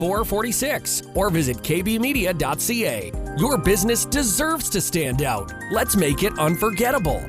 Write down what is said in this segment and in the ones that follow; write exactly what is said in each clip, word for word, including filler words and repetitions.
four four six or visit k b media dot c a. Your business deserves to stand out. Let's make it unforgettable.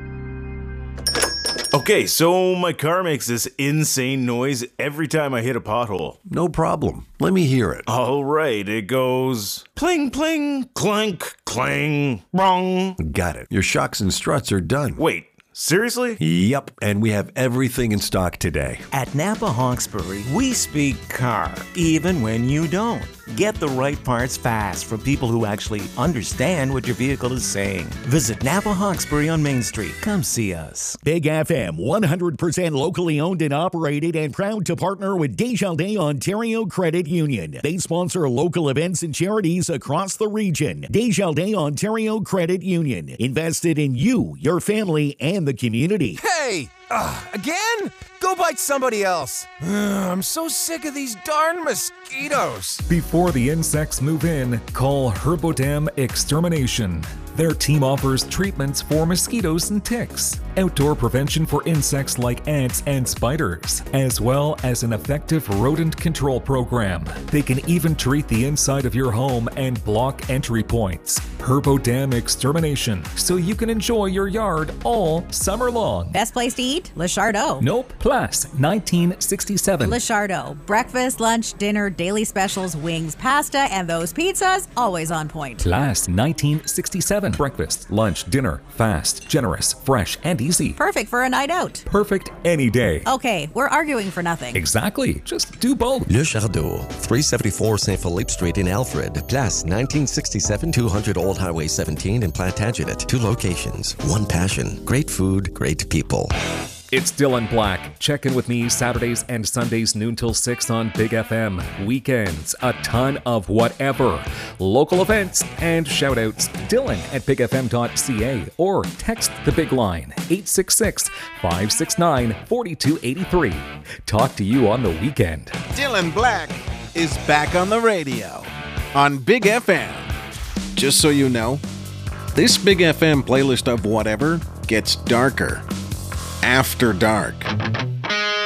Okay, so my car makes this insane noise every time I hit a pothole. No problem. Let me hear it. All right, it goes pling, pling, clank, clang, wrong. Got it. Your shocks and struts are done. Wait, seriously? Yep, and we have everything in stock today. At Napa Hawkesbury, we speak car, even when you don't. Get the right parts fast from people who actually understand what your vehicle is saying. Visit Napa Hawkesbury on Main Street. Come see us. Big F M, one hundred percent locally owned and operated, and proud to partner with Desjardins Ontario Credit Union. They sponsor local events and charities across the region. Desjardins Ontario Credit Union. Invested in you, your family, and the community. Hey! Uh, again? Go bite somebody else. Ugh, I'm so sick of these darn mosquitoes. Before the insects move in, call Herbodam Extermination. Their team offers treatments for mosquitoes and ticks, outdoor prevention for insects like ants and spiders, as well as an effective rodent control program. They can even treat the inside of your home and block entry points. Herbodam Extermination, so you can enjoy your yard all summer long. Best place to eat? Le Chardot. Nope. Place nineteen sixty-seven. Le Chardot. Breakfast, lunch, dinner, daily specials, wings, pasta, and those pizzas, always on point. Place nineteen sixty-seven. Breakfast, lunch, dinner, fast, generous, fresh, and easy. Perfect for a night out. Perfect any day. Okay, we're arguing for nothing. Exactly. Just do both. Le Chardot, three seventy-four Saint Philippe Street in Alfred. Place nineteen sixty-seven, two hundred Old Highway seventeen in Plantagenet. Two locations, one passion. Great food, great people. It's Dylan Black. Check in with me Saturdays and Sundays noon till six on Big F M. Weekends, a ton of whatever. Local events and shout-outs. Dylan at big f m dot c a or text the big line eight six six, five six nine, four two eight three. Talk to you on the weekend. Dylan Black is back on the radio on Big F M. Just so you know, this Big F M playlist of whatever gets darker after dark.